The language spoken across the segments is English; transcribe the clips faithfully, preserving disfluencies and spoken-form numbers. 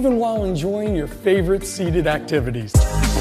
even while enjoying your favorite seated activities.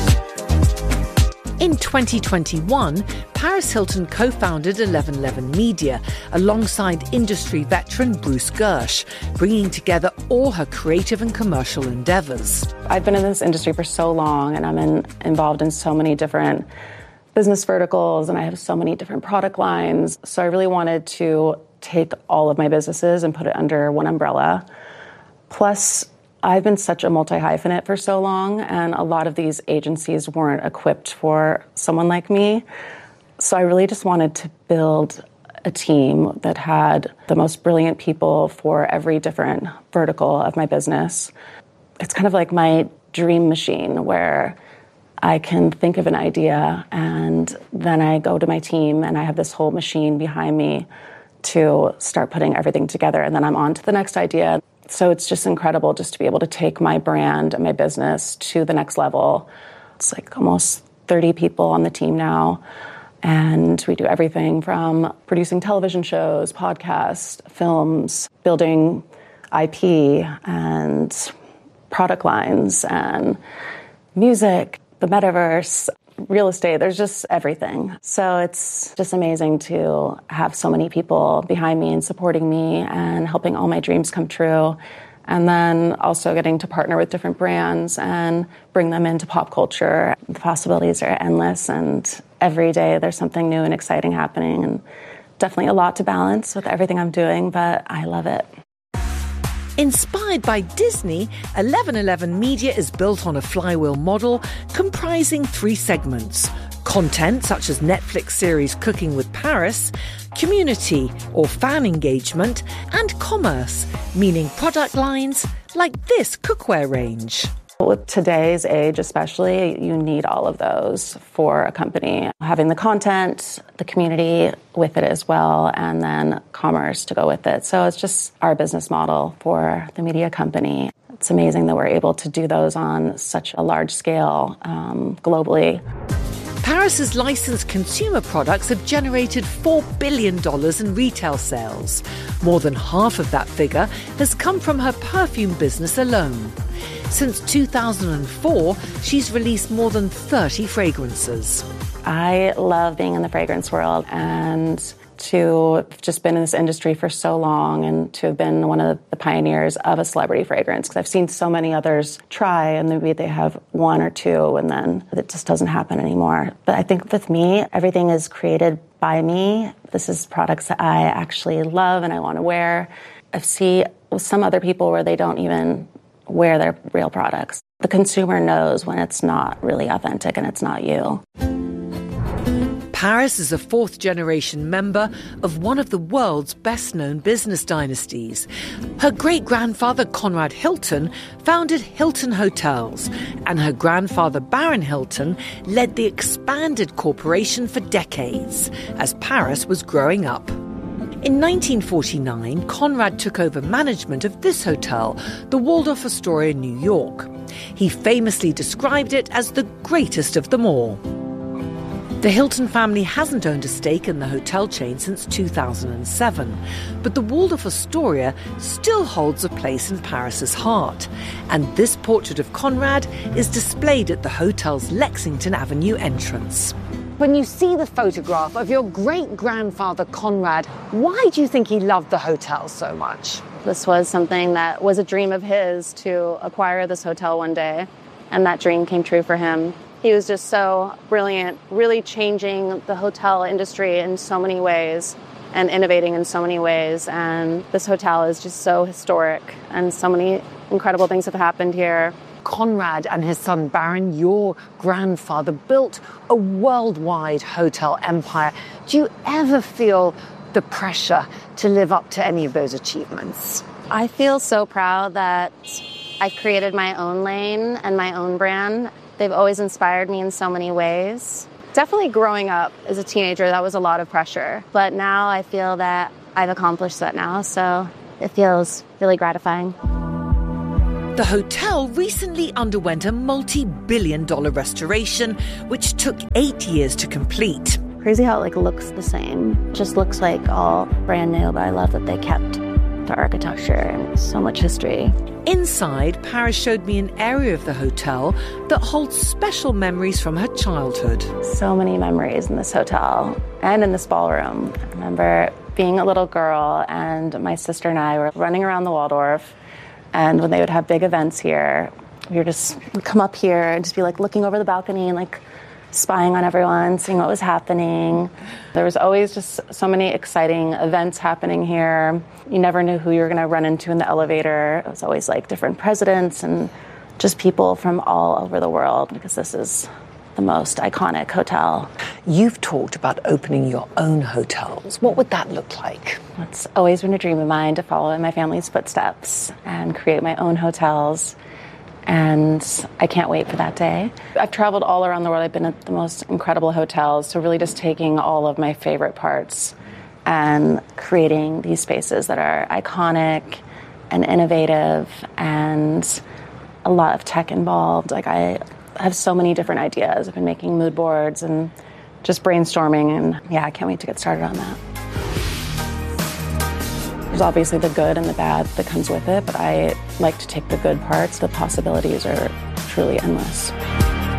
In twenty twenty-one, Paris Hilton co-founded eleven eleven Media alongside industry veteran Bruce Gersh, bringing together all her creative and commercial endeavours. I've been in this industry for so long, and I'm in, involved in so many different business verticals, and I have so many different product lines. So I really wanted to take all of my businesses and put it under one umbrella. Plus, I've been such a multi-hyphenate for so long, and a lot of these agencies weren't equipped for someone like me. So I really just wanted to build a team that had the most brilliant people for every different vertical of my business. It's kind of like my dream machine where I can think of an idea and then I go to my team and I have this whole machine behind me to start putting everything together, and then I'm on to the next idea. So it's just incredible just to be able to take my brand and my business to the next level. It's like almost thirty people on the team now. And we do everything from producing television shows, podcasts, films, building I P and product lines and music, the metaverse, real estate. There's just everything. So it's just amazing to have so many people behind me and supporting me and helping all my dreams come true. And then also getting to partner with different brands and bring them into pop culture. The possibilities are endless, and every day there's something new and exciting happening, and definitely a lot to balance with everything I'm doing, but I love it. Inspired by Disney, eleven eleven Media is built on a flywheel model comprising three segments: content such as Netflix series Cooking with Paris, community or fan engagement, and commerce, meaning product lines like this cookware range. With today's age especially, you need all of those for a company. Having the content, the community with it as well, and then commerce to go with it. So it's just our business model for the media company. It's amazing that we're able to do those on such a large scale um, globally. Paris's licensed consumer products have generated four billion dollars in retail sales. More than half of that figure has come from her perfume business alone. Since two thousand four, she's released more than thirty fragrances. I love being in the fragrance world, and to have just been in this industry for so long and to have been one of the pioneers of a celebrity fragrance, because I've seen so many others try and maybe they have one or two and then it just doesn't happen anymore. But I think with me, everything is created by me. This is products that I actually love and I want to wear. I see with some other people where they don't even wear their real products. The consumer knows when it's not really authentic and it's not you. Paris is a fourth-generation member of one of the world's best-known business dynasties. Her great-grandfather, Conrad Hilton, founded Hilton Hotels, and her grandfather, Baron Hilton, led the expanded corporation for decades as Paris was growing up. In nineteen forty-nine, Conrad took over management of this hotel, the Waldorf Astoria, New York. He famously described it as the greatest of them all. The Hilton family hasn't owned a stake in the hotel chain since two thousand seven, but the Waldorf Astoria still holds a place in Paris's heart. And this portrait of Conrad is displayed at the hotel's Lexington Avenue entrance. When you see the photograph of your great-grandfather Conrad, why do you think he loved the hotel so much? This was something that was a dream of his, to acquire this hotel one day, and that dream came true for him. He was just so brilliant, really changing the hotel industry in so many ways and innovating in so many ways. And this hotel is just so historic, and so many incredible things have happened here. Conrad and his son Baron, your grandfather, built a worldwide hotel empire. Do you ever feel the pressure to live up to any of those achievements? I feel so proud that I've created my own lane and my own brand. They've always inspired me in so many ways. Definitely growing up as a teenager, that was a lot of pressure. But now I feel that I've accomplished that now, so it feels really gratifying. The hotel recently underwent a multi-billion dollar restoration, which took eight years to complete. Crazy how it like looks the same. Just looks like all brand new, but I love that they kept the architecture, and so much history. Inside, Paris showed me an area of the hotel that holds special memories from her childhood. So many memories in this hotel and in this ballroom. I remember being a little girl and my sister and I were running around the Waldorf, and when they would have big events here, we would just we'd come up here and just be like looking over the balcony and like spying on everyone, seeing what was happening. There was always just so many exciting events happening here. You never knew who you were going to run into in the elevator. It was always like different presidents and just people from all over the world, because this is the most iconic hotel. You've talked about opening your own hotels. What would that look like? It's always been a dream of mine to follow in my family's footsteps and create my own hotels. And I can't wait for that day. I've traveled all around the world. I've been at the most incredible hotels. So really just taking all of my favorite parts and creating these spaces that are iconic and innovative and a lot of tech involved. Like I have so many different ideas. I've been making mood boards and just brainstorming. And yeah, I can't wait to get started on that. There's obviously the good and the bad that comes with it, but I like to take the good parts. The possibilities are truly endless.